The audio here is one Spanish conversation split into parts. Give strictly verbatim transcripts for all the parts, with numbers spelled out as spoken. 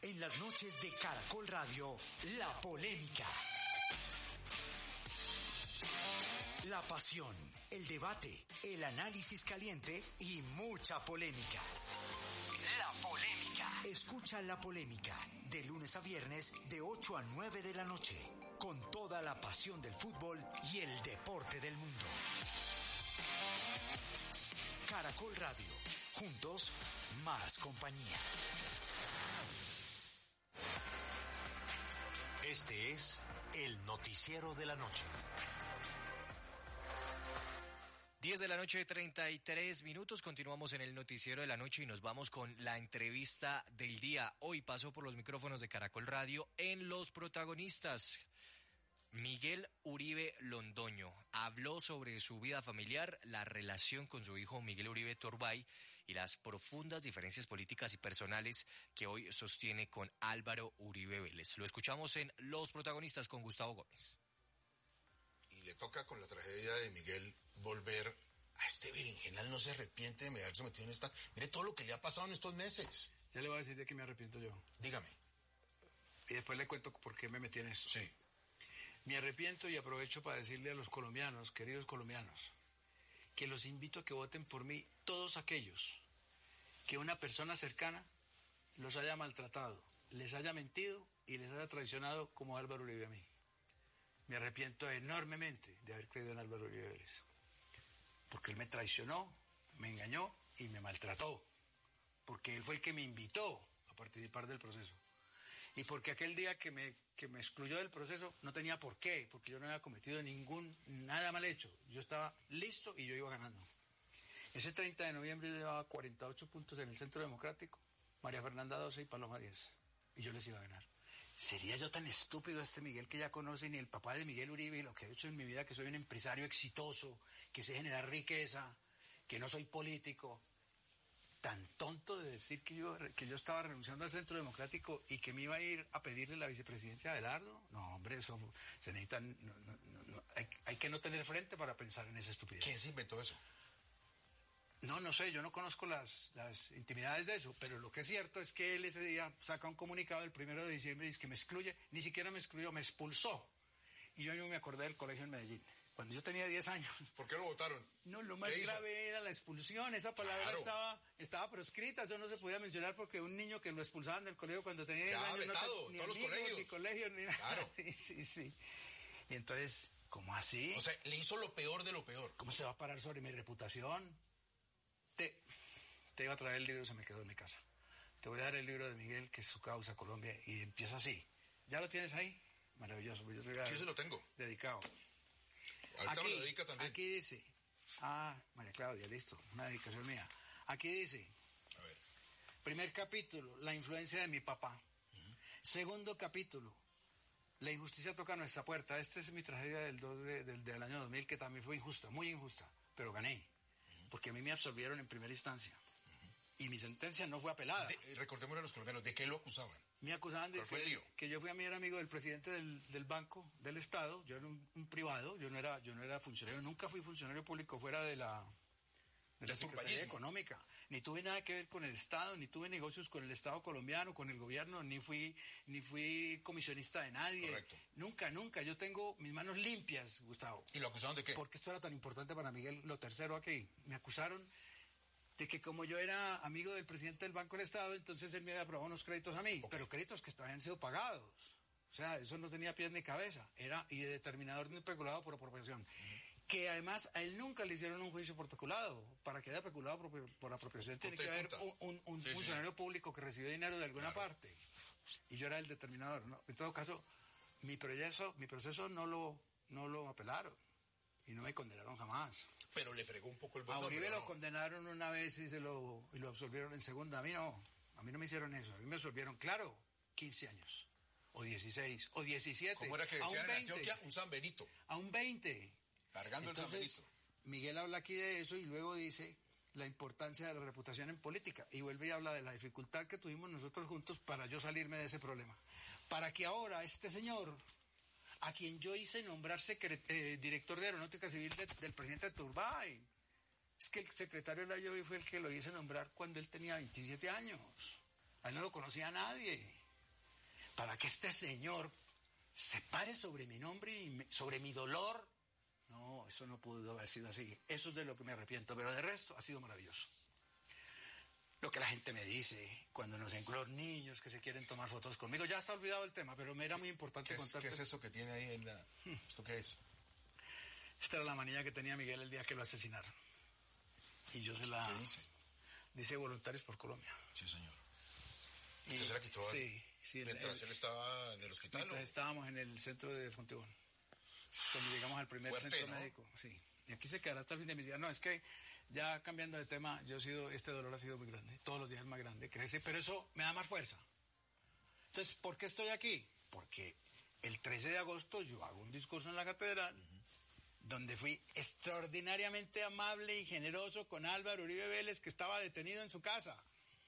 En las noches de Caracol Radio, La Polémica. La pasión, el debate, el análisis caliente y mucha polémica. La Polémica. Escucha La Polémica de lunes a viernes de ocho a nueve de la noche, con toda la pasión del fútbol y el deporte del mundo. Caracol Radio, juntos, más compañía. Este es el noticiero de la noche. diez de la noche, treinta y tres minutos. Continuamos en el noticiero de la noche y nos vamos con la entrevista del día. Hoy pasó por los micrófonos de Caracol Radio en Los Protagonistas. Miguel Uribe Londoño habló sobre su vida familiar, la relación con su hijo Miguel Uribe Turbay y las profundas diferencias políticas y personales que hoy sostiene con Álvaro Uribe Vélez. Lo escuchamos en Los Protagonistas con Gustavo Gómez. Y le toca con la tragedia de Miguel volver a este berenjenal. No se arrepiente de haberse metido en esta... Mire todo lo que le ha pasado en estos meses. Ya le voy a decir de qué me arrepiento yo. Dígame. Y después le cuento por qué me metí en esto. Sí. Me arrepiento y aprovecho para decirle a los colombianos, queridos colombianos, que los invito a que voten por mí todos aquellos que una persona cercana los haya maltratado, les haya mentido y les haya traicionado como Álvaro Uribe a mí. Me arrepiento enormemente de haber creído en Álvaro Uribe Vélez, porque él me traicionó, me engañó y me maltrató, porque él fue el que me invitó a participar del proceso. Y porque aquel día que me, que me excluyó del proceso no tenía por qué, porque yo no había cometido ningún, nada mal hecho. Yo estaba listo y yo iba ganando. Ese treinta de noviembre yo llevaba cuarenta y ocho puntos en el Centro Democrático, María Fernanda doce y Paloma diez. Y yo les iba a ganar. ¿Sería yo tan estúpido este Miguel que ya conoce ni el papá de Miguel Uribe y lo que he hecho en mi vida, que soy un empresario exitoso, que sé generar riqueza, que no soy político? Tan tonto de decir que yo, que yo estaba renunciando al Centro Democrático y que me iba a ir a pedirle la vicepresidencia a Abelardo. No, hombre, eso se necesita... No, no, no, no, hay, hay que no tener frente para pensar en esa estupidez. ¿Quién se inventó eso? No, no sé, yo no conozco las, las intimidades de eso, pero lo que es cierto es que él ese día saca un comunicado el primero de diciembre y dice que me excluye, ni siquiera me excluyó, me expulsó. Y yo no me acordé del colegio en Medellín, cuando yo tenía diez años. ¿Por qué lo votaron? No, lo más grave era la expulsión, esa palabra claro. estaba, estaba proscrita, eso no se podía mencionar porque un niño que lo expulsaban del colegio cuando tenía diez años, vetado, no, ni todos amigos, los colegios. ni colegios, ni nada. Claro. sí, sí. Y entonces, ¿cómo así? O sea, le hizo lo peor de lo peor. ¿Cómo se va a parar sobre mi reputación? Te, te iba a traer el libro, se me quedó en mi casa. Te voy a dar el libro de Miguel, que es Su Causa Colombia, y empieza así. ¿Ya lo tienes ahí? Maravilloso. Yo te voy a sí, se lo tengo. Dedicado. Ahorita aquí, me lo dedica también. Aquí dice, ah, María Claudia, listo, una dedicación mía. Aquí dice, a ver. Primer capítulo, la influencia de mi papá. Uh-huh. Segundo capítulo, la injusticia toca a nuestra puerta. Esta es mi tragedia del, dos de, del, del año dos mil, que también fue injusta, muy injusta, pero gané. Porque a mí me absolvieron en primera instancia. Uh-huh. Y mi sentencia no fue apelada. De, recordémosle a los colombianos, ¿de qué lo acusaban? Me acusaban de que, que yo fui a mí era amigo del presidente del, del Banco del Estado. Yo era un, un privado, yo no era yo no era funcionario, nunca fui funcionario público fuera de la, de la Secretaría Económica. Ni tuve nada que ver con el Estado, ni tuve negocios con el Estado colombiano, con el gobierno, ni fui ni fui comisionista de nadie. Correcto. Nunca, nunca. Yo tengo mis manos limpias, Gustavo. ¿Y lo acusaron de qué? Porque esto era tan importante para Miguel. Lo tercero aquí, me acusaron de que como yo era amigo del presidente del Banco del Estado, entonces él me había aprobado unos créditos a mí, okay. Pero créditos que habían sido pagados. O sea, eso no tenía pies ni cabeza. Era y de determinador ni peculado por apropiación. Uh-huh. Que además a él nunca le hicieron un juicio por peculado. Para que haya peculado por, por apropiación tiene que haber un, un, un sí, funcionario sí. público que recibió dinero de alguna claro. parte. Y yo era el determinador, ¿no? En todo caso, mi proceso, mi proceso no lo, no lo apelaron. Y no me condenaron jamás. Pero le fregó un poco el buen A Uribe no. lo condenaron una vez y se lo, y lo absolvieron en segunda. A mí no. A mí no me hicieron eso. A mí me absolvieron, claro, quince años. O dieciséis. O diecisiete. ¿Cómo era que decían en Antioquia? Un San Benito. A un veinte. Cargando el San Benito. Miguel habla aquí de eso y luego dice la importancia de la reputación en política. Y vuelve y habla de la dificultad que tuvimos nosotros juntos para yo salirme de ese problema. Para que ahora este señor, a quien yo hice nombrar secret- eh, director de Aeronáutica Civil de, del presidente Turbay. Es que el secretario de la Llovi fue el que lo hice nombrar cuando él tenía veintisiete años. A él no lo conocía nadie. para que este señor se pare sobre mi nombre y me, sobre mi dolor. No, eso no pudo haber sido así. Eso es de lo que me arrepiento, pero de resto ha sido maravilloso. Lo que la gente me dice cuando nos encuentran los niños que se quieren tomar fotos conmigo. Ya está olvidado el tema, pero me era muy importante ¿Qué es, contarte. ¿Qué es eso que tiene ahí en la... ¿Esto qué es? Esta era la manilla que tenía Miguel el día que lo asesinaron. Y yo se la... ¿Qué dice? Dice Voluntarios por Colombia. Sí, señor. Y, ¿Usted se la quitó? Sí, sí. Mientras el, él estaba en el hospital. Mientras ¿o? estábamos en el centro de Fontibón. Cuando llegamos al primer Fuerte, centro ¿no? médico. Sí. Y aquí se quedará hasta el fin de mi día. No, es que ya cambiando de tema, yo he sido, este dolor ha sido muy grande. Todos los días es más grande, crece, pero eso me da más fuerza. Entonces, ¿por qué estoy aquí? Porque el trece de agosto yo hago un discurso en la catedral, uh-huh, donde fui extraordinariamente amable y generoso con Álvaro Uribe Vélez, que estaba detenido en su casa.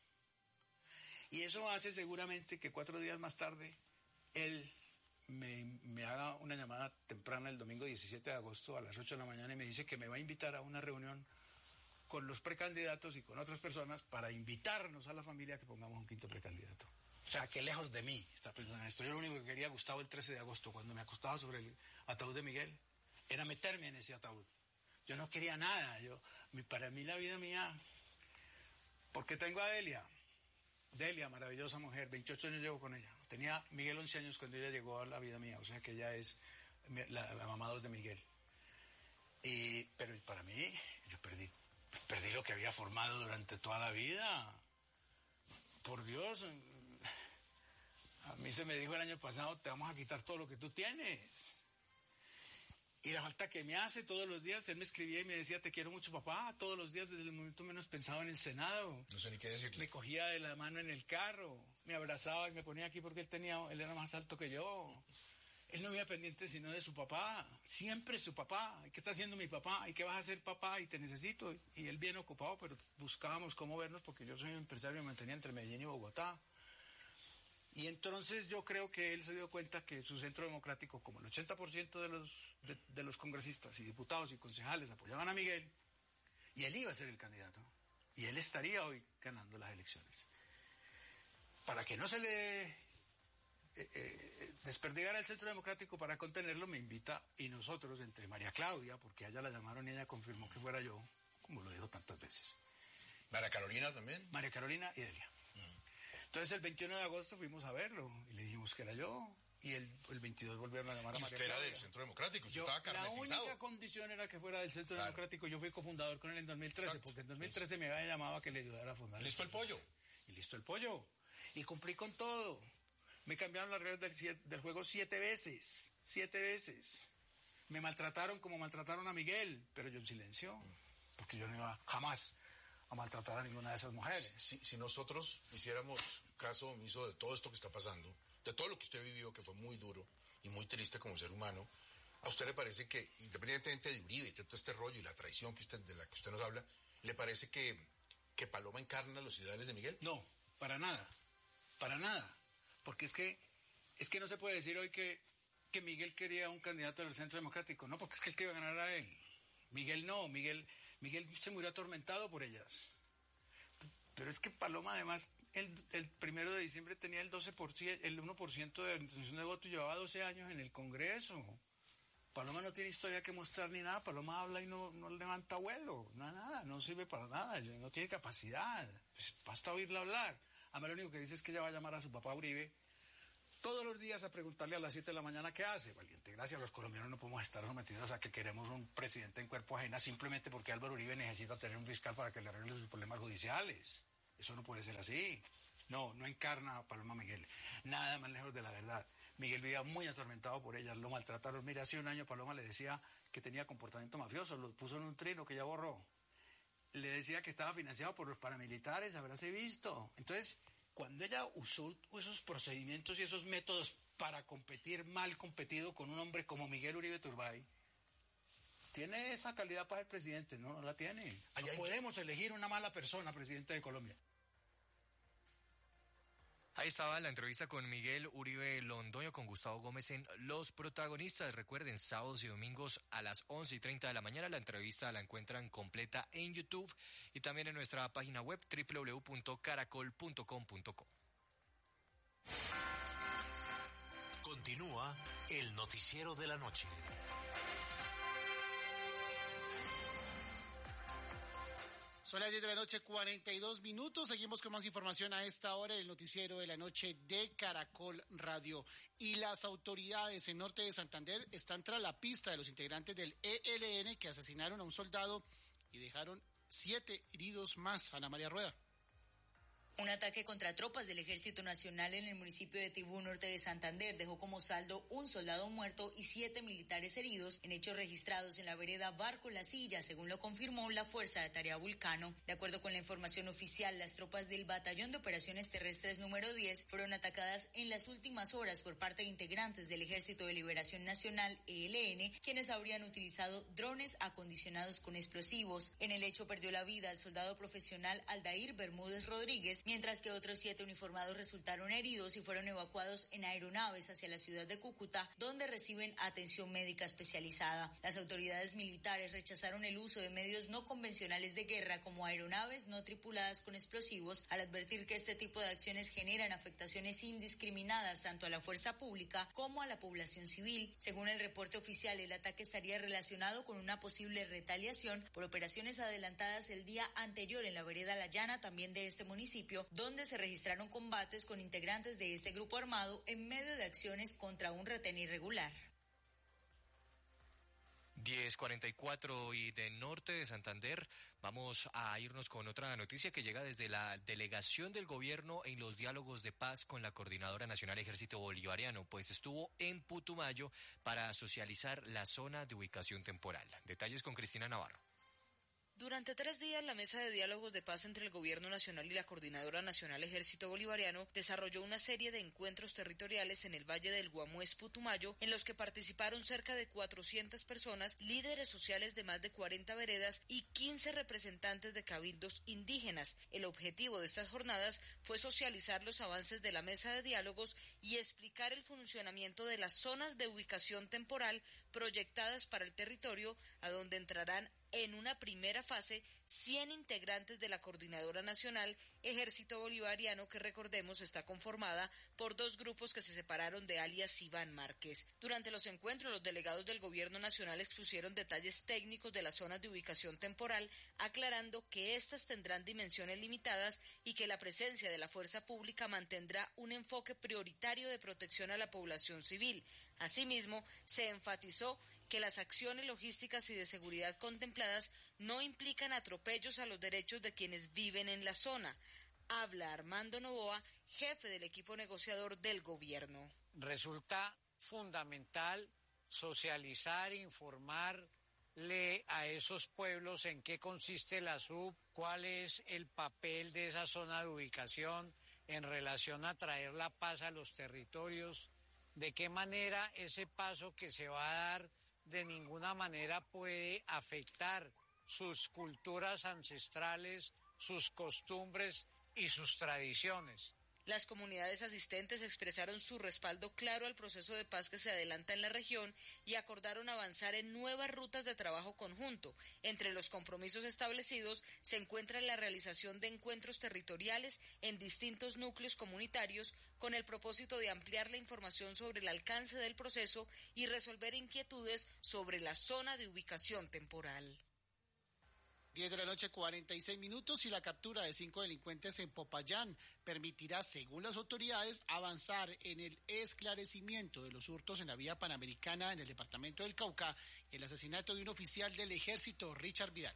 Y eso hace seguramente que cuatro días más tarde él me, me haga una llamada temprana el domingo diecisiete de agosto a las ocho de la mañana y me dice que me va a invitar a una reunión con los precandidatos y con otras personas para invitarnos a la familia a que pongamos un quinto precandidato. O sea, que lejos de mí está pensando en esto. Yo lo único que quería, Gustavo, el trece de agosto, cuando me acostaba sobre el ataúd de Miguel, era meterme en ese ataúd. Yo no quería nada. Yo, para mí la vida mía, porque tengo a Delia. Delia, maravillosa mujer, veintiocho años llevo con ella. Tenía Miguel once años cuando ella llegó a la vida mía, o sea que ella es la, la mamá dos de Miguel. Y, pero para mí, yo perdí, perdí lo que había formado durante toda la vida. Por Dios, a mí se me dijo el año pasado, te vamos a quitar todo lo que tú tienes. Y la falta que me hace todos los días, él me escribía y me decía, te quiero mucho, papá, todos los días desde el momento menos pensado en el Senado. No sé ni qué decirle. Me cogía de la mano en el carro, me abrazaba y me ponía aquí porque él tenía, él era más alto que yo. Él no me iba pendiente sino de su papá, siempre su papá. ¿Qué está haciendo mi papá? ¿Y qué vas a hacer, papá? Y te necesito. Y él bien ocupado, pero buscábamos cómo vernos porque yo soy un empresario y me mantenía entre Medellín y Bogotá. Y entonces yo creo que él se dio cuenta que su centro democrático, como el ochenta por ciento de los, de, de los congresistas y diputados y concejales apoyaban a Miguel, y él iba a ser el candidato, y él estaría hoy ganando las elecciones. Para que no se le eh, eh, desperdigara el centro democrático para contenerlo, me invita, y nosotros, entre María Claudia, porque a ella la llamaron y ella confirmó que fuera yo, como lo dijo tantas veces. ¿María Carolina también? María Carolina y Delia. Uh-huh. Entonces el veintiuno de agosto fuimos a verlo y le dijimos que era yo y el, el veintidós volvieron a llamar a María Usted era Claudia. del Centro Democrático, usted yo, estaba carnetizado. La única condición era que fuera del Centro claro. Democrático. Yo fui cofundador con él en dos mil trece, exacto, porque en dos mil trece listo. Me había llamado a que le ayudara a fundar. ¿Listo el pollo? Y listo el pollo. Y cumplí con todo. Me cambiaron las reglas del, del juego siete veces. Siete veces. Me maltrataron como maltrataron a Miguel, pero yo en silencio, porque yo no iba jamás a maltratar a ninguna de esas mujeres. Si, si nosotros hiciéramos caso omiso de todo esto que está pasando, de todo lo que usted vivió, que fue muy duro y muy triste como ser humano, ¿a usted le parece que, independientemente de Uribe y de todo este rollo y la traición que usted, de la que usted nos habla, le parece que, que Paloma encarna los ideales de Miguel? No, para nada, para nada, porque es que, es que no se puede decir hoy que, que Miguel quería un candidato del Centro Democrático, no, porque es que el que iba a ganar a él. Miguel no, Miguel... Miguel se murió atormentado por ellas. Pero es que Paloma, además, el, el primero de diciembre tenía el doce por ciento, el uno por ciento de intención de voto y llevaba doce años en el Congreso. Paloma no tiene historia que mostrar ni nada. Paloma habla y no, no levanta vuelo. Nada, nada, no sirve para nada. No tiene capacidad. Pues basta oírla hablar. A mí lo único que dice es que ella va a llamar a su papá Uribe todos los días a preguntarle a las siete de la mañana qué hace. Valiente, gracias, los colombianos no podemos estar sometidos a que queremos un presidente en cuerpo ajena simplemente porque Álvaro Uribe necesita tener un fiscal para que le arregle sus problemas judiciales. Eso no puede ser así. No, no encarna a Paloma Miguel. Nada más lejos de la verdad. Miguel vivía muy atormentado por ellas, lo maltrataron. Mira, hace un año Paloma le decía que tenía comportamiento mafioso, lo puso en un trino que ya borró. Le decía que estaba financiado por los paramilitares, habráse visto. Entonces, cuando ella usó esos procedimientos y esos métodos para competir mal competido con un hombre como Miguel Uribe Turbay, ¿tiene esa calidad para ser presidente? No, no la tiene. No podemos elegir una mala persona presidente de Colombia. Ahí estaba la entrevista con Miguel Uribe Londoño, con Gustavo Gómez en Los Protagonistas. Recuerden, sábados y domingos a las once y treinta de la mañana. La entrevista la encuentran completa en YouTube y también en nuestra página web doble u doble u doble u punto caracol punto com punto co. Continúa el noticiero de la noche. Son las diez de la noche, cuarenta y dos minutos. Seguimos con más información a esta hora, el noticiero de la noche de Caracol Radio. Y las autoridades en Norte de Santander están tras la pista de los integrantes del E L N que asesinaron a un soldado y dejaron siete heridos más. Ana María Rueda. Un ataque contra tropas del Ejército Nacional en el municipio de Tibú, norte de Santander, dejó como saldo un soldado muerto y siete militares heridos en hechos registrados en la vereda Barco La Silla, según lo confirmó la Fuerza de Tarea Vulcano. De acuerdo con la información oficial, las tropas del Batallón de Operaciones Terrestres número diez fueron atacadas en las últimas horas por parte de integrantes del Ejército de Liberación Nacional, E L N, quienes habrían utilizado drones acondicionados con explosivos. En el hecho perdió la vida el soldado profesional Aldair Bermúdez Rodríguez, mientras que otros siete uniformados resultaron heridos y fueron evacuados en aeronaves hacia la ciudad de Cúcuta, donde reciben atención médica especializada. Las autoridades militares rechazaron el uso de medios no convencionales de guerra como aeronaves no tripuladas con explosivos, al advertir que este tipo de acciones generan afectaciones indiscriminadas tanto a la fuerza pública como a la población civil. Según el reporte oficial, el ataque estaría relacionado con una posible retaliación por operaciones adelantadas el día anterior en la vereda La Llana, también de este municipio, donde se registraron combates con integrantes de este grupo armado en medio de acciones contra un retén irregular. diez cuarenta y cuatro y de Norte de Santander vamos a irnos con otra noticia que llega desde la delegación del gobierno en los diálogos de paz con la Coordinadora Nacional Ejército Bolivariano, pues estuvo en Putumayo para socializar la zona de ubicación temporal. Detalles con Cristina Navarro. Durante tres días, la Mesa de Diálogos de Paz entre el Gobierno Nacional y la Coordinadora Nacional Ejército Bolivariano desarrolló una serie de encuentros territoriales en el Valle del Guamués, Putumayo, en los que participaron cerca de cuatrocientas personas, líderes sociales de más de cuarenta veredas y quince representantes de cabildos indígenas. El objetivo de estas jornadas fue socializar los avances de la Mesa de Diálogos y explicar el funcionamiento de las zonas de ubicación temporal proyectadas para el territorio, a donde entrarán en una primera fase cien integrantes de la Coordinadora Nacional Ejército Bolivariano, que recordemos está conformada por dos grupos que se separaron de alias Iván Márquez. Durante los encuentros, los delegados del Gobierno Nacional expusieron detalles técnicos de las zonas de ubicación temporal, aclarando que éstas tendrán dimensiones limitadas y que la presencia de la fuerza pública mantendrá un enfoque prioritario de protección a la población civil. Asimismo, se enfatizó que las acciones logísticas y de seguridad contempladas no implican atropellos a los derechos de quienes viven en la zona. Habla Armando Novoa, jefe del equipo negociador del gobierno. Resulta fundamental socializar, informarle a esos pueblos en qué consiste la S U B, cuál es el papel de esa zona de ubicación en relación a traer la paz a los territorios, de qué manera ese paso que se va a dar de ninguna manera puede afectar sus culturas ancestrales, sus costumbres y sus tradiciones. Las comunidades asistentes expresaron su respaldo claro al proceso de paz que se adelanta en la región y acordaron avanzar en nuevas rutas de trabajo conjunto. Entre los compromisos establecidos se encuentra la realización de encuentros territoriales en distintos núcleos comunitarios con el propósito de ampliar la información sobre el alcance del proceso y resolver inquietudes sobre la zona de ubicación temporal. diez de la noche, cuarenta y seis minutos, y la captura de cinco delincuentes en Popayán permitirá, según las autoridades, avanzar en el esclarecimiento de los hurtos en la vía panamericana en el departamento del Cauca y el asesinato de un oficial del ejército, Richard Vidal.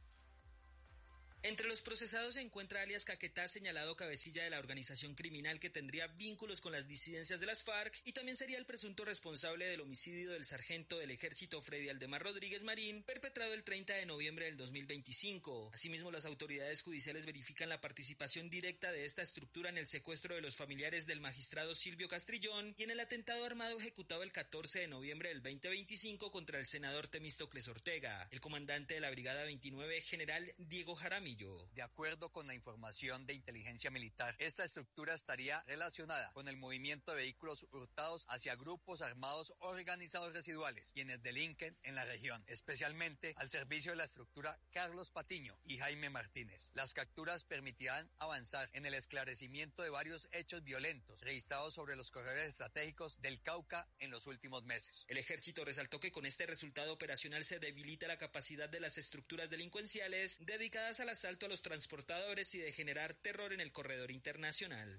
Entre los procesados se encuentra alias Caquetá, señalado cabecilla de la organización criminal que tendría vínculos con las disidencias de las FARC, y también sería el presunto responsable del homicidio del sargento del ejército Freddy Aldemar Rodríguez Marín, perpetrado el treinta de noviembre del dos mil veinticinco. Asimismo, las autoridades judiciales verifican la participación directa de esta estructura en el secuestro de los familiares del magistrado Silvio Castrillón y en el atentado armado ejecutado el catorce de noviembre del veinte veinticinco contra el senador Temístocles Ortega. El comandante de la Brigada veintinueve, general Diego Jaramillo, Castillo. De acuerdo con la información de inteligencia militar, esta estructura estaría relacionada con el movimiento de vehículos hurtados hacia grupos armados organizados residuales, quienes delinquen en la región, especialmente al servicio de la estructura Carlos Patiño y Jaime Martínez. Las capturas permitirán avanzar en el esclarecimiento de varios hechos violentos registrados sobre los corredores estratégicos del Cauca en los últimos meses. El ejército resaltó que con este resultado operacional se debilita la capacidad de las estructuras delincuenciales dedicadas al asalto a los transportadores y de generar terror en el corredor internacional.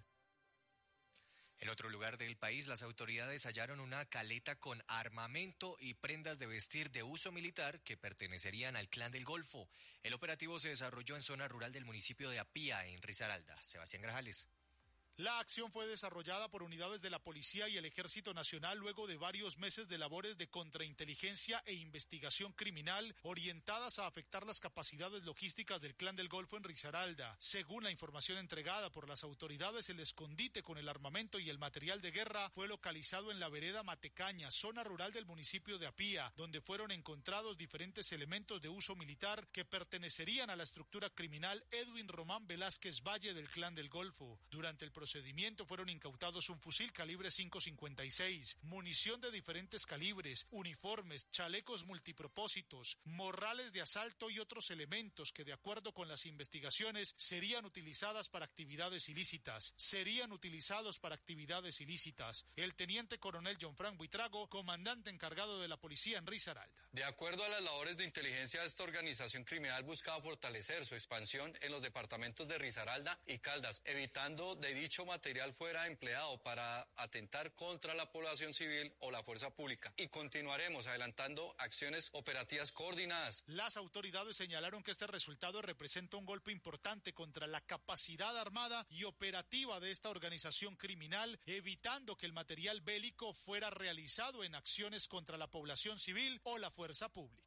En otro lugar del país, las autoridades hallaron una caleta con armamento y prendas de vestir de uso militar que pertenecerían al Clan del Golfo. El operativo se desarrolló en zona rural del municipio de Apía, en Risaralda. Sebastián Grajales. La acción fue desarrollada por unidades de la Policía y el Ejército Nacional luego de varios meses de labores de contrainteligencia e investigación criminal orientadas a afectar las capacidades logísticas del Clan del Golfo en Risaralda. Según la información entregada por las autoridades, el escondite con el armamento y el material de guerra fue localizado en la vereda Matecaña, zona rural del municipio de Apía, donde fueron encontrados diferentes elementos de uso militar que pertenecerían a la estructura criminal Edwin Román Velázquez Valle del Clan del Golfo. Durante el procedimiento fueron incautados un fusil calibre cinco cincuenta y seis, munición de diferentes calibres, uniformes, chalecos multipropósitos, morrales de asalto y otros elementos que, de acuerdo con las investigaciones, serían utilizadas para actividades ilícitas. Serían utilizados para actividades ilícitas. El teniente coronel John Frank Buitrago, comandante encargado de la policía en Risaralda. De acuerdo a las labores de inteligencia, esta organización criminal buscaba fortalecer su expansión en los departamentos de Risaralda y Caldas, evitando de dicho material fuera empleado para atentar contra la población civil o la fuerza pública, y continuaremos adelantando acciones operativas coordinadas. Las autoridades señalaron que este resultado representa un golpe importante contra la capacidad armada y operativa de esta organización criminal, evitando que el material bélico fuera realizado en acciones contra la población civil o la fuerza pública.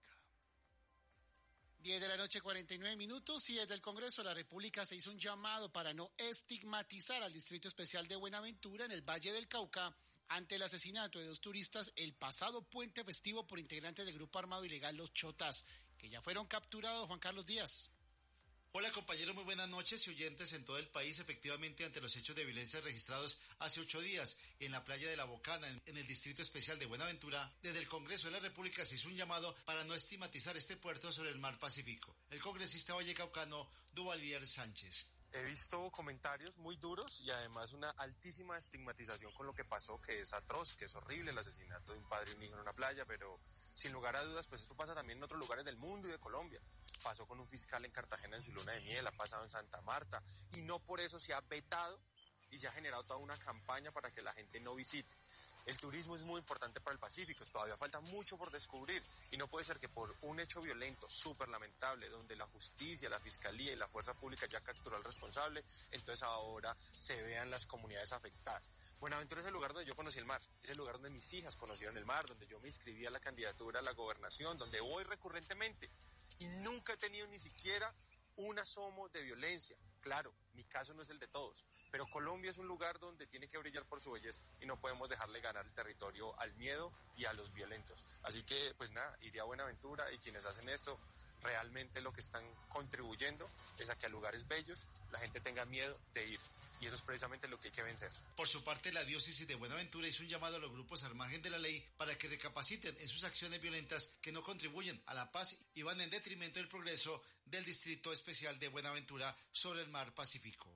diez de la noche, cuarenta y nueve minutos, y desde el Congreso de la República se hizo un llamado para no estigmatizar al Distrito Especial de Buenaventura en el Valle del Cauca ante el asesinato de dos turistas el pasado puente festivo por integrantes del grupo armado ilegal Los Chotas, que ya fueron capturados. Juan Carlos Díaz. Hola compañeros, muy buenas noches y oyentes en todo el país. Efectivamente, ante los hechos de violencia registrados hace ocho días en la playa de La Bocana, en, en el Distrito Especial de Buenaventura, desde el Congreso de la República se hizo un llamado para no estigmatizar este puerto sobre el mar Pacífico. El congresista vallecaucano Duvalier Sánchez. He visto comentarios muy duros y además una altísima estigmatización con lo que pasó, que es atroz, que es horrible, el asesinato de un padre y un hijo en una playa, pero sin lugar a dudas, pues esto pasa también en otros lugares del mundo y de Colombia. Pasó con un fiscal en Cartagena en su luna de miel, ha pasado en Santa Marta, y no por eso se ha vetado y se ha generado toda una campaña para que la gente no visite. El turismo es muy importante para el Pacífico, todavía falta mucho por descubrir, y no puede ser que por un hecho violento súper lamentable, donde la justicia, la fiscalía y la fuerza pública ya capturó al responsable, entonces ahora se vean las comunidades afectadas. Buenaventura es el lugar donde yo conocí el mar, es el lugar donde mis hijas conocieron el mar, donde yo me inscribí a la candidatura a la gobernación, donde voy recurrentemente, y nunca he tenido ni siquiera un asomo de violencia. Claro, mi caso no es el de todos, pero Colombia es un lugar donde tiene que brillar por su belleza y no podemos dejarle ganar el territorio al miedo y a los violentos. Así que, pues nada, iría a Buenaventura, y quienes hacen esto realmente lo que están contribuyendo es a que a lugares bellos la gente tenga miedo de ir. Y eso es precisamente lo que hay que vencer. Por su parte, la diócesis de Buenaventura hizo un llamado a los grupos al margen de la ley para que recapaciten en sus acciones violentas que no contribuyen a la paz y van en detrimento del progreso del Distrito Especial de Buenaventura sobre el mar Pacífico.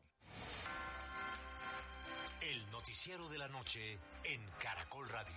El noticiero de la noche en Caracol Radio.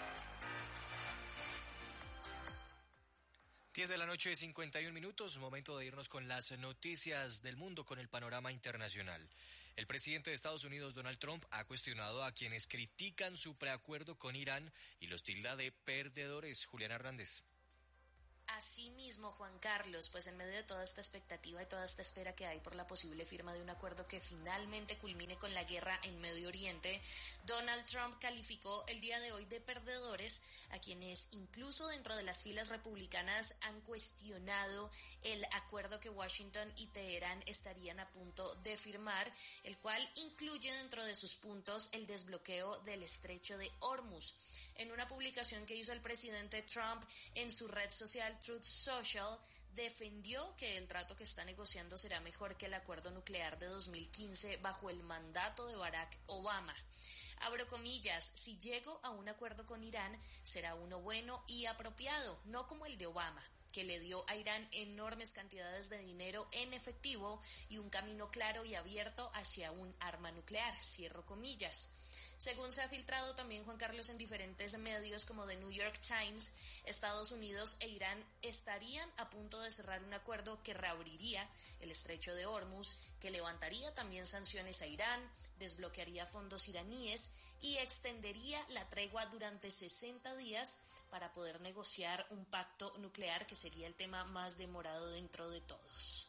diez de la noche, cincuenta y un minutos, momento de irnos con las noticias del mundo, con el panorama internacional. El presidente de Estados Unidos, Donald Trump, ha cuestionado a quienes critican su preacuerdo con Irán y los tilda de perdedores. Juliana Hernández. Asimismo, Juan Carlos, pues en medio de toda esta expectativa y toda esta espera que hay por la posible firma de un acuerdo que finalmente culmine con la guerra en Medio Oriente, Donald Trump calificó el día de hoy de perdedores a quienes incluso dentro de las filas republicanas han cuestionado el acuerdo que Washington y Teherán estarían a punto de firmar, el cual incluye dentro de sus puntos el desbloqueo del estrecho de Hormuz. En una publicación que hizo el presidente Trump en su red social Truth Social, defendió que el trato que está negociando será mejor que el acuerdo nuclear de dos mil quince bajo el mandato de Barack Obama. Abro comillas, si llego a un acuerdo con Irán, será uno bueno y apropiado, no como el de Obama, que le dio a Irán enormes cantidades de dinero en efectivo y un camino claro y abierto hacia un arma nuclear, cierro comillas. Según se ha filtrado también, Juan Carlos, en diferentes medios como The New York Times, Estados Unidos e Irán estarían a punto de cerrar un acuerdo que reabriría el estrecho de Hormuz, que levantaría también sanciones a Irán, desbloquearía fondos iraníes y extendería la tregua durante sesenta días para poder negociar un pacto nuclear, que sería el tema más demorado dentro de todos.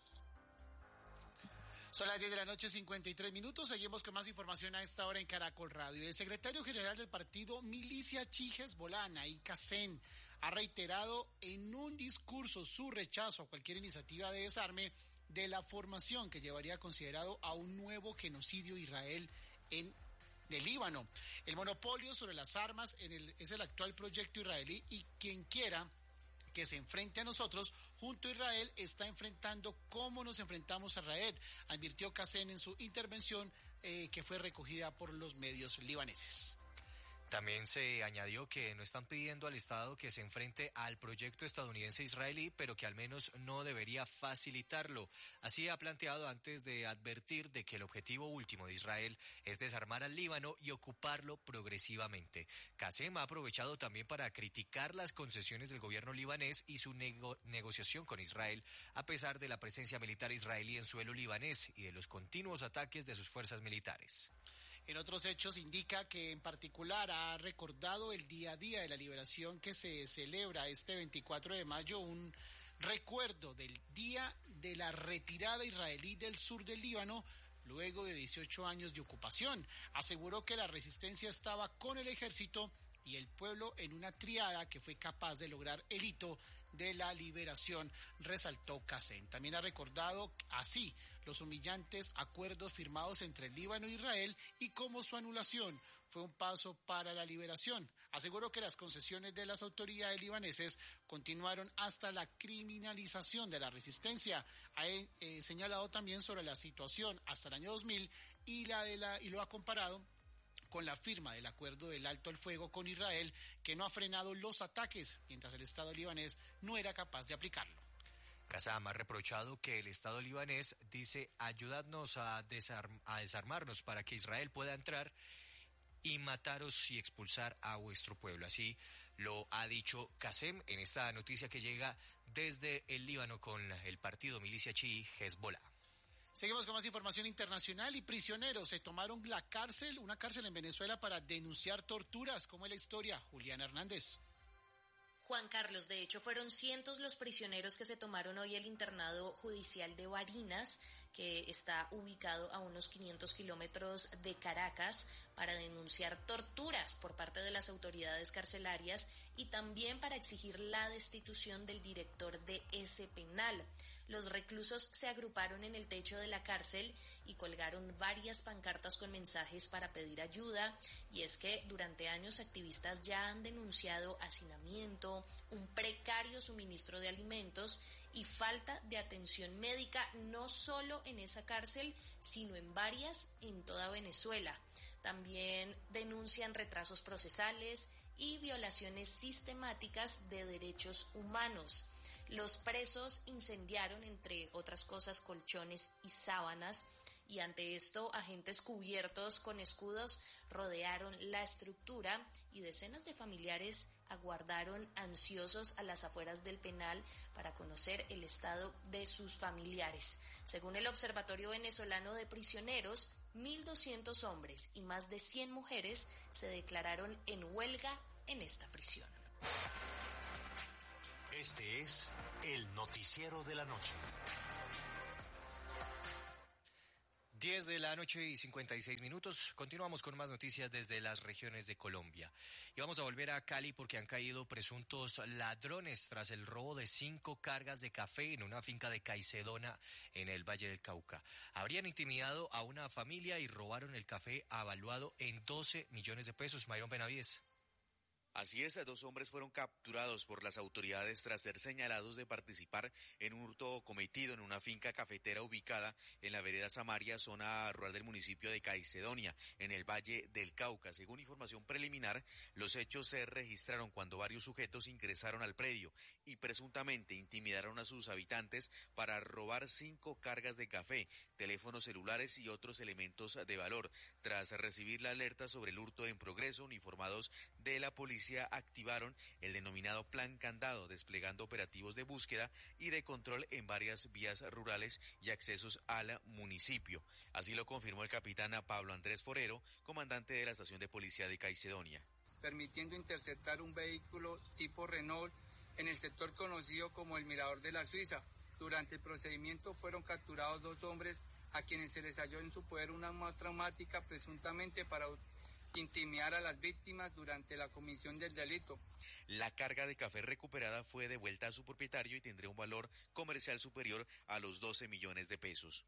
Son las diez de la noche, cincuenta y tres minutos. Seguimos con más información a esta hora en Caracol Radio. El secretario general del partido Milicia Chi Hezbollah, Naim Qassem, ha reiterado en un discurso su rechazo a cualquier iniciativa de desarme de la formación que llevaría considerado a un nuevo genocidio de Israel en el Líbano. El monopolio sobre las armas en el, es el actual proyecto israelí, y quien quiera que se enfrente a nosotros, junto a Israel, está enfrentando como nos enfrentamos a Israel, advirtió Qassem en su intervención eh, que fue recogida por los medios libaneses. También se añadió que no están pidiendo al Estado que se enfrente al proyecto estadounidense israelí, pero que al menos no debería facilitarlo. Así ha planteado antes de advertir de que el objetivo último de Israel es desarmar al Líbano y ocuparlo progresivamente. Qassem ha aprovechado también para criticar las concesiones del gobierno libanés y su nego- negociación con Israel, a pesar de la presencia militar israelí en suelo libanés y de los continuos ataques de sus fuerzas militares. En otros hechos indica que en particular ha recordado el día a día de la liberación que se celebra este veinticuatro de mayo, un recuerdo del día de la retirada israelí del sur del Líbano luego de dieciocho años de ocupación. Aseguró que la resistencia estaba con el ejército y el pueblo en una triada que fue capaz de lograr el hito de la liberación, resaltó Qassem. También ha recordado así los humillantes acuerdos firmados entre el Líbano e Israel y cómo su anulación fue un paso para la liberación. Aseguró que las concesiones de las autoridades libaneses continuaron hasta la criminalización de la resistencia. Ha eh, señalado también sobre la situación hasta el año dos mil y, la de la, y lo ha comparado con la firma del acuerdo del alto al fuego con Israel, que no ha frenado los ataques, mientras el Estado libanés no era capaz de aplicarlo. Qassem ha reprochado que el Estado libanés dice ayudadnos a, desarm- a desarmarnos para que Israel pueda entrar y mataros y expulsar a vuestro pueblo. Así lo ha dicho Qassem en esta noticia que llega desde el Líbano con el partido Milicia Chi Hezbollah. Seguimos con más información internacional. Y prisioneros se tomaron la cárcel, una cárcel en Venezuela, para denunciar torturas. ¿Cómo es la historia? Juliana Hernández. Juan Carlos, de hecho fueron cientos los prisioneros que se tomaron hoy el internado judicial de Barinas, que está ubicado a unos quinientos kilómetros de Caracas, para denunciar torturas por parte de las autoridades carcelarias y también para exigir la destitución del director de ese penal. Los reclusos se agruparon en el techo de la cárcel y colgaron varias pancartas con mensajes para pedir ayuda, y es que durante años activistas ya han denunciado hacinamiento, un precario suministro de alimentos y falta de atención médica, no solo en esa cárcel, sino en varias en toda Venezuela. También denuncian retrasos procesales y violaciones sistemáticas de derechos humanos. Los presos incendiaron, entre otras cosas, colchones y sábanas, y ante esto agentes cubiertos con escudos rodearon la estructura y decenas de familiares aguardaron ansiosos a las afueras del penal para conocer el estado de sus familiares. Según el Observatorio Venezolano de Prisioneros, mil doscientos hombres y más de cien mujeres se declararon en huelga en esta prisión. Este es el noticiero de la noche. diez de la noche y cincuenta y seis minutos. Continuamos con más noticias desde las regiones de Colombia. Y vamos a volver a Cali porque han caído presuntos ladrones tras el robo de cinco cargas de café en una finca de Caicedona en el Valle del Cauca. Habrían intimidado a una familia y robaron el café avaluado en doce millones de pesos. Mayron Benavides. Así es, dos hombres fueron capturados por las autoridades tras ser señalados de participar en un hurto cometido en una finca cafetera ubicada en la vereda Samaria, zona rural del municipio de Caicedonia, en el Valle del Cauca. Según información preliminar, los hechos se registraron cuando varios sujetos ingresaron al predio y presuntamente intimidaron a sus habitantes para robar cinco cargas de café, teléfonos celulares y otros elementos de valor. Tras recibir la alerta sobre el hurto en progreso, uniformados de la policía activaron el denominado Plan Candado, desplegando operativos de búsqueda y de control en varias vías rurales y accesos al municipio. Así lo confirmó el capitán Pablo Andrés Forero, comandante de la estación de policía de Caicedonia. Permitiendo interceptar un vehículo tipo Renault en el sector conocido como el Mirador de la Suiza. Durante el procedimiento fueron capturados dos hombres a quienes se les halló en su poder una arma traumática presuntamente para intimidar a las víctimas durante la comisión del delito. La carga de café recuperada fue devuelta a su propietario y tendría un valor comercial superior a los doce millones de pesos.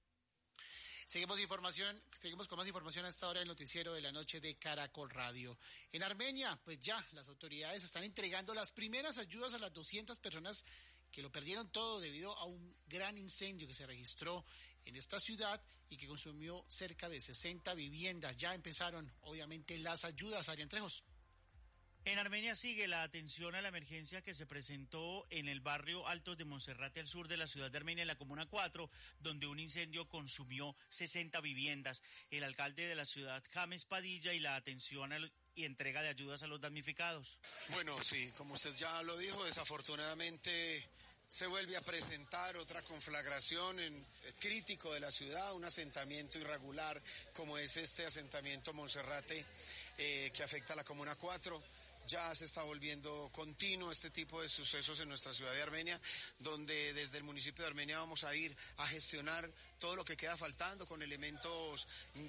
Seguimos información, seguimos con más información a esta hora del noticiero de la noche de Caracol Radio. En Armenia, pues ya las autoridades están entregando las primeras ayudas a las doscientas personas que lo perdieron todo debido a un gran incendio que se registró en esta ciudad y que consumió cerca de sesenta viviendas. Ya empezaron, obviamente, las ayudas. Adrián Trejos. En Armenia sigue la atención a la emergencia que se presentó en el barrio Altos de Monserrate, al sur de la ciudad de Armenia, en la Comuna cuatro, donde un incendio consumió sesenta viviendas. El alcalde de la ciudad, James Padilla, y la atención al y entrega de ayudas a los damnificados. Bueno, sí, como usted ya lo dijo, desafortunadamente se vuelve a presentar otra conflagración en, eh, crítico de la ciudad, un asentamiento irregular como es este asentamiento Monserrate, eh, que afecta a la Comuna cuatro. Ya se está volviendo continuo este tipo de sucesos en nuestra ciudad de Armenia, donde desde el municipio de Armenia vamos a ir a gestionar todo lo que queda faltando con elementos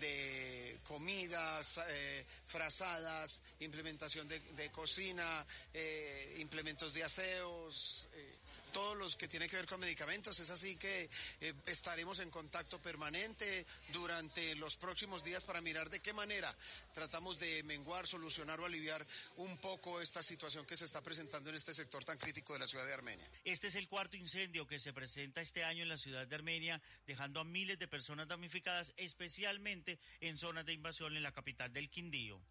de comidas, eh, frazadas, implementación de, de cocina, eh, implementos de aseos, eh, todos los que tienen que ver con medicamentos. Es así que eh, estaremos en contacto permanente durante los próximos días para mirar de qué manera tratamos de menguar, solucionar o aliviar un poco esta situación que se está presentando en este sector tan crítico de la ciudad de Armenia. Este es el cuarto incendio que se presenta este año en la ciudad de Armenia, dejando a miles de personas damnificadas, especialmente en zonas de invasión en la capital del Quindío.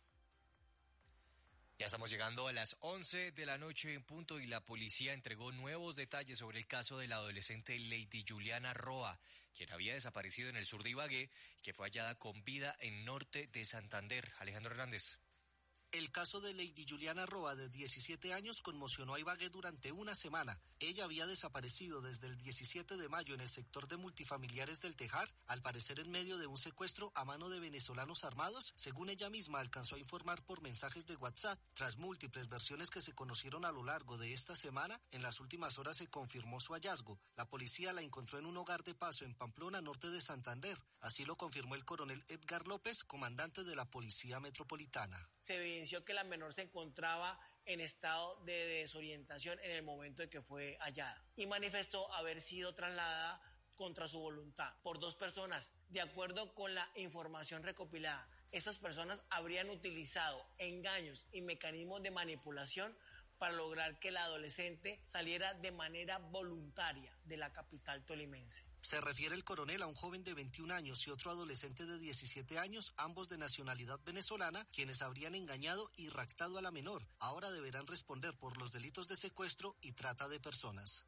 Ya estamos llegando a las once de la noche en punto y la policía entregó nuevos detalles sobre el caso de la adolescente Lady Juliana Roa, quien había desaparecido en el sur de Ibagué y que fue hallada con vida en norte de Santander. Alejandro Hernández. El caso de Lady Juliana Roa, de diecisiete años, conmocionó a Ibagué durante una semana. Ella había desaparecido desde el diecisiete de mayo en el sector de multifamiliares del Tejar, al parecer en medio de un secuestro a mano de venezolanos armados, según ella misma alcanzó a informar por mensajes de WhatsApp. Tras múltiples versiones que se conocieron a lo largo de esta semana, en las últimas horas se confirmó su hallazgo. La policía la encontró en un hogar de paso en Pamplona, norte de Santander. Así lo confirmó el coronel Edgar López, comandante de la Policía Metropolitana. Se evidenció que la menor se encontraba en estado de desorientación en el momento de que fue hallada y manifestó haber sido trasladada contra su voluntad por dos personas. De acuerdo con la información recopilada, esas personas habrían utilizado engaños y mecanismos de manipulación para lograr que la adolescente saliera de manera voluntaria de la capital tolimense. Se refiere el coronel a un joven de veintiún años y otro adolescente de diecisiete años, ambos de nacionalidad venezolana, quienes habrían engañado y raptado a la menor. Ahora deberán responder por los delitos de secuestro y trata de personas.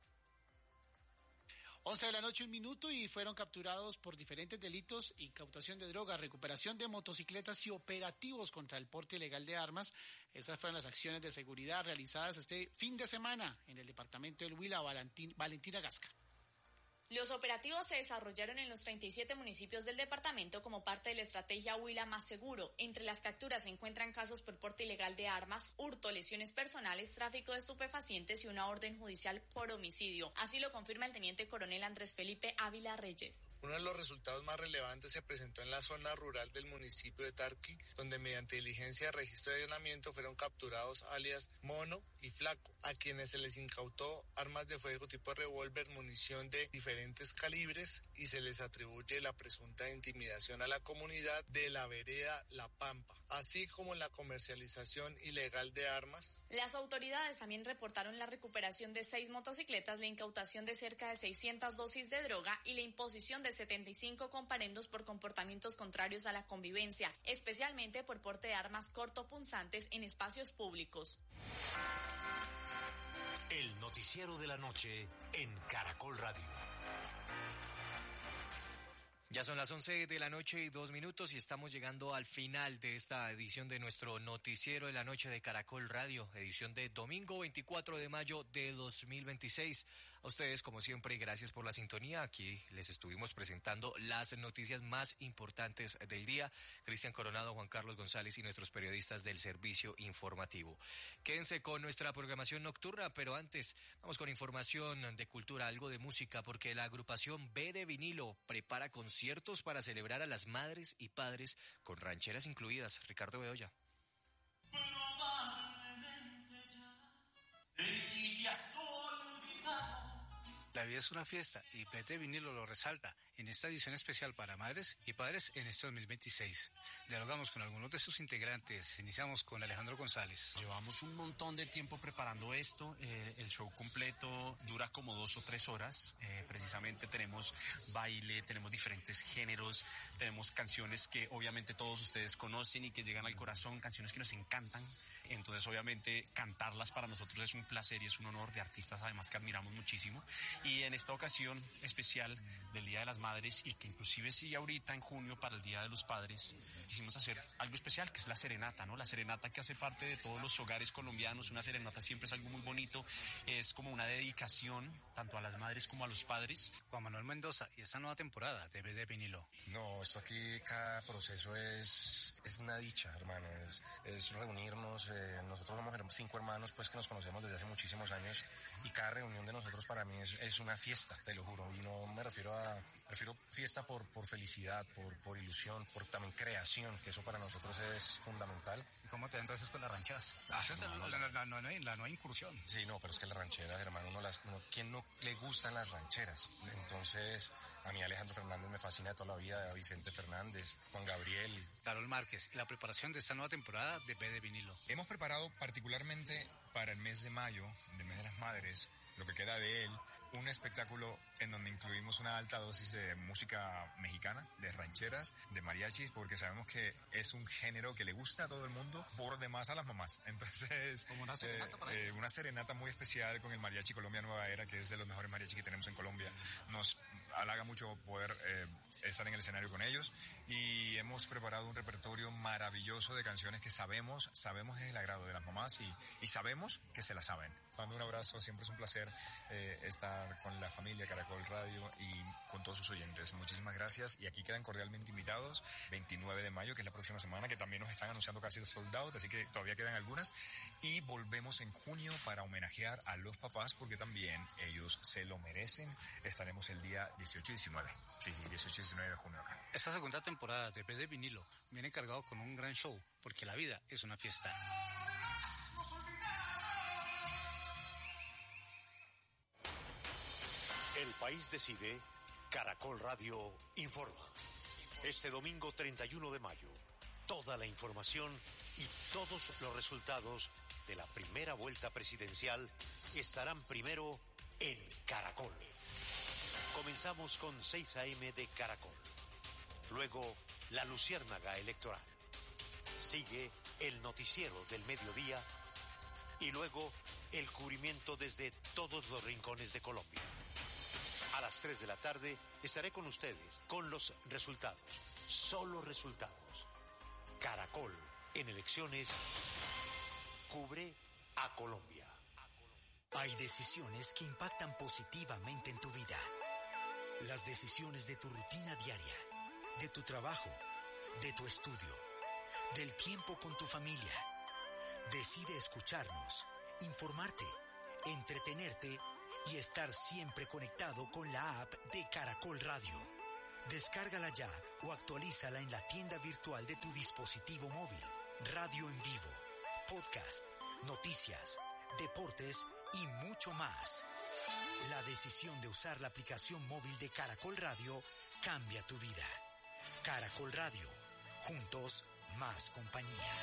once de la noche, un minuto, y fueron capturados por diferentes delitos: incautación de drogas, recuperación de motocicletas y operativos contra el porte ilegal de armas. Esas fueron las acciones de seguridad realizadas este fin de semana en el departamento del Huila. Valentín, Valentina Gasca. Los operativos se desarrollaron en los treinta y siete municipios del departamento como parte de la estrategia Huila Más Seguro. Entre las capturas se encuentran casos por porte ilegal de armas, hurto, lesiones personales, tráfico de estupefacientes y una orden judicial por homicidio. Así lo confirma el teniente coronel Andrés Felipe Ávila Reyes. Uno de los resultados más relevantes se presentó en la zona rural del municipio de Tarqui, donde mediante diligencia de registro de allanamiento fueron capturados alias Mono y Flaco, a quienes se les incautó armas de fuego tipo revólver, munición de diferentes diferentes calibres y se les atribuye la presunta intimidación a la comunidad de la vereda La Pampa, así como la comercialización ilegal de armas. Las autoridades también reportaron la recuperación de seis motocicletas, la incautación de cerca de seiscientas dosis de droga y la imposición de setenta y cinco comparendos por comportamientos contrarios a la convivencia, especialmente por porte de armas cortopunzantes en espacios públicos. El noticiero de la noche en Caracol Radio. Ya son las once de la noche y dos minutos y estamos llegando al final de esta edición de nuestro noticiero de la noche de Caracol Radio, edición de domingo veinticuatro de mayo de dos mil veintiséis. A ustedes, como siempre, gracias por la sintonía. Aquí les estuvimos presentando las noticias más importantes del día. Cristian Coronado, Juan Carlos González y nuestros periodistas del servicio informativo. Quédense con nuestra programación nocturna, pero antes vamos con información de cultura, algo de música, porque la agrupación B de Vinilo prepara conciertos para celebrar a las madres y padres con rancheras incluidas. Ricardo Bedoya. La vida es una fiesta y B de Vinilo lo resalta en esta edición especial para madres y padres en este dos mil veintiséis. Dialogamos con algunos de sus integrantes. Iniciamos con Alejandro González. Llevamos un montón de tiempo preparando esto. Eh, el show completo dura como dos o tres horas. Eh, precisamente tenemos baile, tenemos diferentes géneros, tenemos canciones que obviamente todos ustedes conocen y que llegan al corazón, canciones que nos encantan. Entonces, obviamente, cantarlas para nosotros es un placer y es un honor, de artistas además que admiramos muchísimo. Y en esta ocasión especial del Día de las Madres, y que inclusive sigue ahorita en junio para el Día de los Padres, quisimos hacer algo especial, que es la serenata, ¿no? La serenata que hace parte de todos los hogares colombianos. Una serenata siempre es algo muy bonito, es como una dedicación tanto a las madres como a los padres. Juan Manuel Mendoza, y esta nueva temporada de B de Vinilo. No, esto aquí, cada proceso es, es una dicha, hermano, es, es reunirnos. Eh, nosotros somos cinco hermanos pues que nos conocemos desde hace muchísimos años, y cada reunión de nosotros para mí es, es una fiesta, te lo juro, y no me refiero a refiero fiesta por, por felicidad, por, por ilusión, por también creación, que eso para nosotros es fundamental. ¿Y cómo te entonces con las rancheras? Ah, Esa es no, la, no, la, la, la, la, la nueva incursión. Sí, no, pero es que las rancheras, hermano, uno las, uno, ¿quién no le gustan las rancheras? Entonces, a mí Alejandro Fernández me fascina de toda la vida, Vicente Fernández, Juan Gabriel. Carol Márquez, y la preparación de esta nueva temporada de B de Vinilo. Hemos preparado particularmente para el mes de mayo, del mes de las madres, lo que queda de él, un espectáculo en donde incluimos una alta dosis de música mexicana, de rancheras, de mariachis, porque sabemos que es un género que le gusta a todo el mundo, por demás a las mamás. Entonces, como una serenata, eh, para eh, una serenata muy especial con el Mariachi Colombia Nueva Era, que es de los mejores mariachis que tenemos en Colombia. Nos halaga mucho poder eh, estar en el escenario con ellos, y hemos preparado un repertorio maravilloso de canciones que sabemos, sabemos es el agrado de las mamás, y, y sabemos que se las saben. Mando un abrazo, siempre es un placer eh, estar con la familia Caracol Radio y con todos sus oyentes. Muchísimas gracias, y aquí quedan cordialmente invitados veintinueve de mayo, que es la próxima semana, que también nos están anunciando casi sold out, así que todavía quedan algunas, y volvemos en junio para homenajear a los papás, porque también ellos se lo merecen. Estaremos el día dieciocho y diecinueve, sí, sí, dieciocho y diecinueve de junio acá. Esta segunda temporada de B de Vinilo viene cargado con un gran show, porque la vida es una fiesta. El país decide, Caracol Radio informa. Este domingo treinta y uno de mayo, toda la información y todos los resultados de la primera vuelta presidencial estarán primero en Caracol. Comenzamos con seis a eme de Caracol. Luego, la luciérnaga electoral. Sigue el noticiero del mediodía y luego el cubrimiento desde todos los rincones de Colombia. A las tres de la tarde estaré con ustedes con los resultados, solo resultados. Caracol, en elecciones, cubre a Colombia. Hay decisiones que impactan positivamente en tu vida. Las decisiones de tu rutina diaria, de tu trabajo, de tu estudio, del tiempo con tu familia. Decide escucharnos, informarte, entretenerte y estar siempre conectado con la app de Caracol Radio. Descárgala ya o actualízala en la tienda virtual de tu dispositivo móvil. Radio en vivo, podcast, noticias, deportes y mucho más. La decisión de usar la aplicación móvil de Caracol Radio cambia tu vida. Caracol Radio. Juntos, más compañía.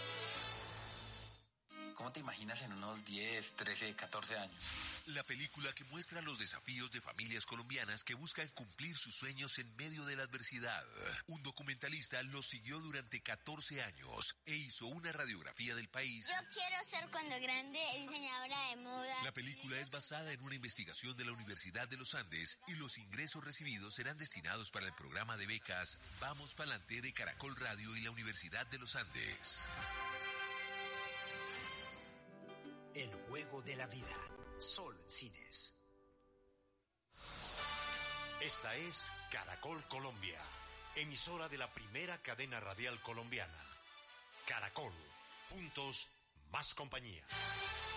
¿Cómo te imaginas en unos diez, trece, catorce años? La película que muestra los desafíos de familias colombianas que buscan cumplir sus sueños en medio de la adversidad. Un documentalista los siguió durante catorce años e hizo una radiografía del país. Yo quiero ser cuando grande diseñadora de moda. La película es basada en una investigación de la Universidad de los Andes y los ingresos recibidos serán destinados para el programa de becas Vamos Pa'lante de Caracol Radio y la Universidad de los Andes. El juego de la vida. Sol Cines. Esta es Caracol Colombia, emisora de la primera cadena radial colombiana. Caracol, juntos, más compañía.